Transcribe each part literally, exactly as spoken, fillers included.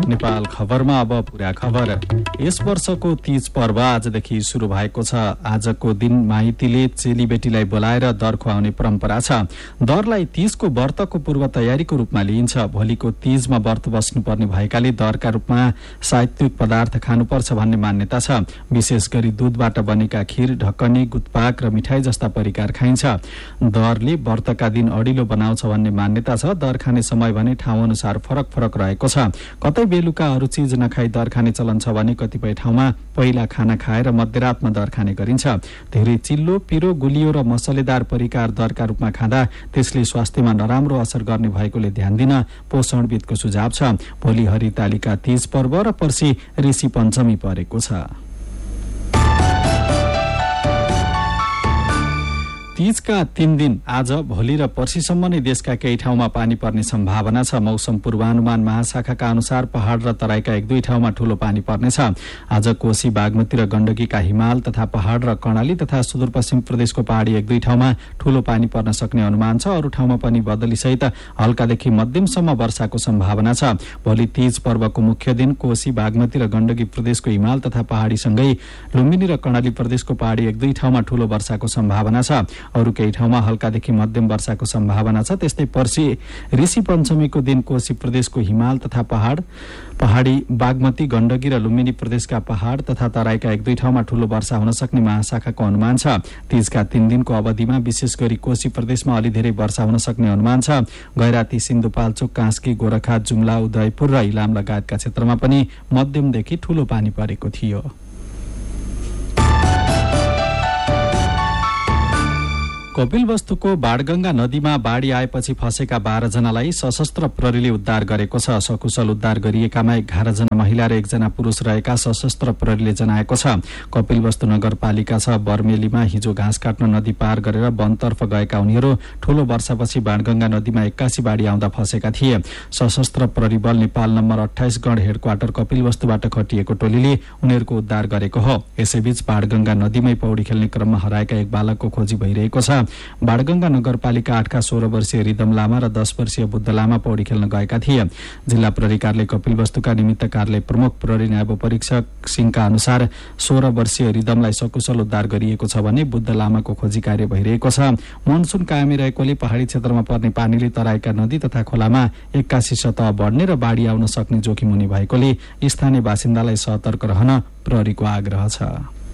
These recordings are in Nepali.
नेपाल खबरमा अब पुरा खबर। यस वर्षको तीज पर्व आजदेखि सुरु भएको छ। आजको दिन माइतीले चेलीबेटीलाई बोलाएर दर खुवाउने परम्परा छ। दरलाई तीजको व्रतको पूर्व तयारीको रूपमा लिइन्छ। भोलिको तीजमा व्रत बस्नुपर्ने भएकाले दरका रूपमा सात्विक पदार्थ खानुपर्छ भन्ने मान्यता छ। विशेष गरी दूधबाट बनेका खीर, ढकनी, गुतपाक र मिठाई जस्ता परिकार खाइन्छ। दरले व्रतका दिन अडिलो बनाउँछ भन्ने मान्यता छ। दर खाने समय भने ठाउँ अनुसार फरक फरक रहेको छ। कतै बेलुका अरू चीज नखाई दर खाने चलन छ भने कतिपय ठाउँमा पहिला खाना खाएर मध्यरातमा दर खाने गरिन्छ। धेरै चिल्लो, पिरो, गुलियो र मसलेदार परिकार दरका रूपमा खाँदा त्यसले स्वास्थ्यमा नराम्रो असर गर्ने भएकोले ध्यान दिन पोषणविदको सुझाव छ। भोलि हरितालिका तीज पर्व र पर्सि ऋषि पञ्चमी परेको छ। तीजका तीन दिन आज, भोलि र पर्सिसम्म नै देशका केही ठाउँमा पानी पर्ने सम्भावना छ। मौसम पूर्वानुमान महाशाखाका अनुसार पहाड़ र तराईका एक दुई ठाउँमा ठूलो पानी पर्नेछ। आज कोशी, बागमती र गण्डकीका हिमाल तथा पहाड़ र कर्णाली तथा सुदूरपश्चिम प्रदेशको पहाड़ी एक दुई ठाउँमा ठूलो पानी पर्न सक्ने अनुमान छ। अरू ठाउँमा पनि बदलीसहित हल्कादेखि मध्यमसम्म वर्षाको सम्भावना छ। भोलि तीज पर्वको मुख्य दिन कोशी, बागमती र गण्डकी प्रदेशको हिमाल तथा पहाड़ीसँगै लुम्बिनी र कर्णाली प्रदेशको पहाड़ी एक दुई ठाउँमा ठूलो वर्षाको सम्भावना छ। अरू केही ठाउँमा हल्कादेखि मध्यम वर्षाको सम्भावना छ। त्यस्तै पर्सि ऋषि पञ्चमीको दिन कोशी प्रदेशको हिमाल तथा पहाड़, पहाड़ी, बागमती, गण्डकी र लुम्बिनी प्रदेशका पहाड़ तथा तराईका एक दुई ठाउँमा ठूलो वर्षा हुन सक्ने महाशाखाको अनुमान छ। तीजका तीन दिनको अवधिमा विशेष गरी कोशी प्रदेशमा अलि धेरै वर्षा हुन सक्ने अनुमान छ। गैराती, सिन्धुपाल्चोक, कास्की, गोरखा, जुम्ला, उदयपुर र इलाम लगायतका क्षेत्रमा पनि मध्यमदेखि ठूलो पानी परेको थियो। कपिलवस्तुको बाणगंगा नदीमा बाढ़ी आएपछि फँसेका बाह्र जनालाई सशस्त्र प्रहरीले उद्धार गरेको छ। सकुशल उद्धार गरिएकामा एघार जना महिला र एकजना पुरुष रहेका सशस्त्र प्रहरीले जनाएको छ। कपिलवस्तु नगरपालिका छ बर्मेलीमा हिजो घाँस काट्न नदी पार गरेर वनतर्फ गएका उनीहरू ठूलो वर्षापछि बाणगंगा नदीमा एक्कासी बाढ़ी आउँदा फँसेका थिए। सशस्त्र प्रहरी बल नेपाल नम्बर अठाइस गण हेडक्वार्टर कपिलवस्तुबाट खटिएको टोलीले उनीहरूको उद्धार गरेको हो। यसैबीच बाणगंगा नदीमै पौडी खेल्ने क्रममा हराएका एक बालकको खोजी भइरहेको छ। बाणगंगा नगरपालिका आठका सोह्र वर्षीय रिदम लामा र दस वर्षीय बुद्ध लामा पौडी खेल्न गएका थिए। जिल्ला प्रहरी कार्यालय कपिलवस्तुका निमित्त कार्यालय प्रमुख प्रहरी न्याय परीक्षक सिंहका अनुसार सोह्र वर्षीय रिदमलाई सकुशल उद्धार गरिएको छ भने बुद्ध लामाको खोजी कार्य भइरहेको छ। मनसुन कायमी रहेकोले पहाड़ी क्षेत्रमा पर्ने पानीले तराईका नदी तथा खोलामा एक्कासी सतह बढ्ने र बाढ़ी आउन सक्ने जोखिम हुने भएकोले स्थानीय बासिन्दालाई सतर्क रहन प्रहरीको आग्रह छ।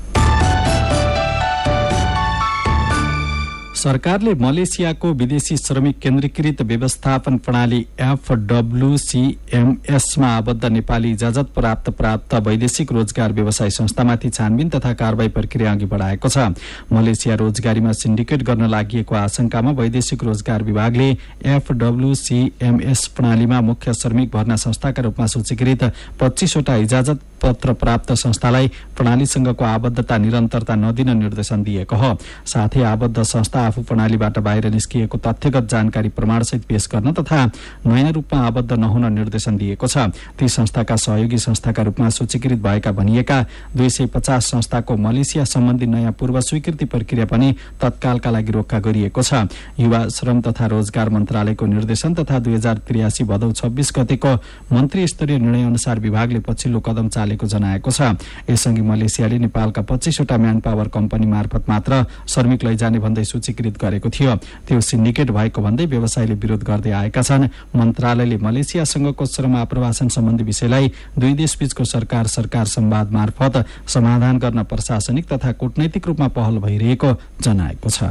सरकारले मलेसियाको विदेशी श्रमिक केन्द्रीकृत व्यवस्थापन प्रणाली एफडब्ल्यूसीएमएसमा आबद्ध नेपाली इजाजत प्राप्त प्राप्त वैदेशिक रोजगार व्यवसाय संस्थामाथि छानबिन तथा कारबाही प्रक्रिया अघि बढाएको छ। मलेसिया रोजगारीमा सिन्डिकेट गर्न लागि आशंकामा वैदेशिक रोजगार विभागले एफडब्ल्यूसीएमएस प्रणालीमा मुख्य श्रमिक भर्ना संस्थाका रूपमा सूचीकृत पच्चीसवटा इजाजत पत्र प्राप्त संस्थालाई प्रणालीसँगको आबद्धता निरन्तरता नदिन निर्देशन दिएको हो। साथै आबद्ध संस्था आफू प्रणालीबाट बाहिर निस्किएको तथ्यगत जानकारी प्रमाणसहित पेश गर्न तथा नयाँ रूपमा आबद्ध नहुन निर्देशन दिएको छ। ती संस्थाका सहयोगी संस्थाका रूपमा सूचीकृत भएका भनिएका दुई सय पचास संस्थाको मलेसिया सम्बन्धी नयाँ पूर्व स्वीकृति प्रक्रिया पनि तत्कालका लागि रोक्का गरिएको छ। युवा श्रम तथा रोजगार मन्त्रालयको निर्देशन तथा दुई हजार त्रियासी भदौ छब्बीस गतेको मन्त्री स्तरीय निर्णय अनुसार विभागले पछिल्लो कदम चालेको जनाएको छ। यसअघि मलेसियाले नेपालका पच्चीसवटा म्यान पावर कम्पनी मार्फत मात्र श्रमिक लैजाने भन्दै सूचीकृत गरेको थियो। त्यो सिन्डिकेट भएको भन्दै व्यवसायले विरोध गर्दै आएका छन्। मन्त्रालयले मलेसियासँगको श्रम आप्रवासन सम्बन्धी विषयलाई दुई देशबीचको सरकार सरकार संवाद मार्फत समाधान गर्न प्रशासनिक तथा कूटनैतिक रूपमा पहल भइरहेको जनाएको छ।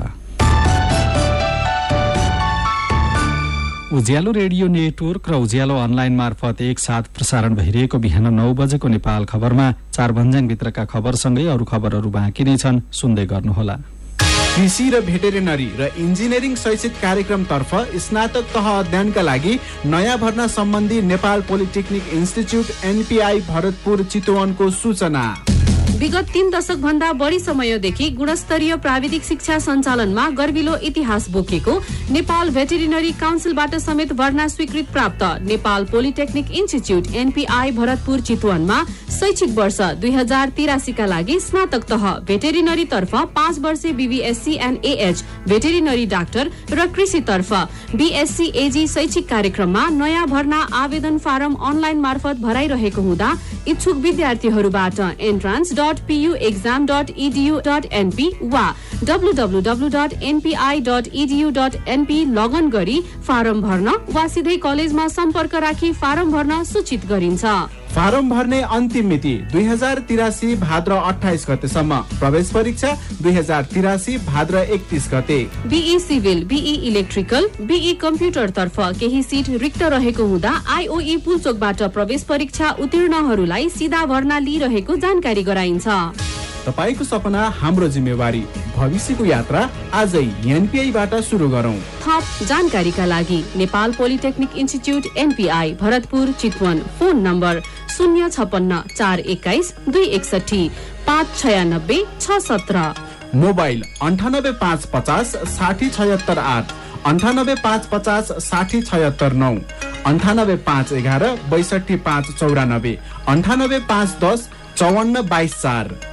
उज्यालो रेडियो नेटवर्क र उज्यालो अनलाइन मार्फत एक साथ प्रसारण भइरहेको बिहान नौ बजेको नेपाल खबरमा चार भन्ज्याङभित्रका खबरसँगै अरू खबरहरू बाँकी नै छन्, सुन्दै गर्नुहोला। कृषि र भेटेरिनरी र इन्जिनियरिङ शैक्षिक कार्यक्रमतर्फ स्नातक तह अध्ययनका लागि नयाँ भर्ना सम्बन्धी Nepal polytechnic institute NPI Bharatpur चितवनको सूचना। विगत तीन दशक भन्दा बढी समयदेखि गुणस्तरीय प्राविधिक शिक्षा सञ्चालनमा गर्विलो इतिहास बोकेको नेपाल भेटेरिनरी काउन्सिलबाट समेत भर्ना स्वीकृत प्राप्त Nepal polytechnic institute NPI Bharatpur चितवनमा शैक्षिक वर्ष दुई हजार तिरासीका लागि स्नातक तह भेटेरिनरी तर्फ पाँच वर्षे BVSc and AH veterinary doctor र कृषि तर्फ बीएससी एजी शैक्षिक कार्यक्रममा नयाँ भर्ना आवेदन फारम अनलाइन मार्फत भराइरहेको हुँदा इच्छुक विद्यार्थीहरूबाट entrance dot PU exam dot edu dot NP वा W W W dot NPI dot edu dot NP लगन गरी फारम भर्न वा सिधै कलेजमा सम्पर्क राखी फारम भर्न सूचित गरिन्छ। फारम भर्ने अन्तिम मिति दुई हजार तिरासी भाद्र अठाइस गतेसम्म। प्रवेश परीक्षा दुई हजार तिरासी भाद्र एकतीस गते। Be civil, be electrical, be computer तर्फ केही सिट रिक्त रहेको हुँदा आईओई पुल्चोकबाट प्रवेश परीक्षा उत्तीर्णहरूलाई सीधा भर्ना लिइरहेको जानकारी गराइन्छ। तपाईको सपना हाम्रो जिम्मेवारी, भविष्यको यात्रा आजै एनपीआईबाट सुरु गरौं। थप जानकारीका लागि Nepal polytechnic institute NPI Bharatpur Chitwan, phone number शून्य छपन्न चार एक्काइस दुई एकसठी पाँच छयानब्बे छ सत्र, मोबाइल अन्ठानब्बे पाँच पचास साठी छयत्तर आठ, अन्ठानब्बे पाँच पचास साठी छयत्तर नौ, अन्ठानब्बे पाँच एघार बैसठी पाँच चौरानब्बे, अन्ठानब्बे पाँच दस चौवन्न बाइस चार।